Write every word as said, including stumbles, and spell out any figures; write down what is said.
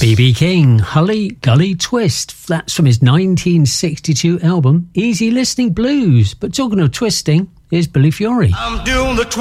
B B King, Hully Gully Twist. That's from his nineteen sixty-two album, Easy Listening Blues. But talking of twisting, here's Billy Fury. I'm doing the twist.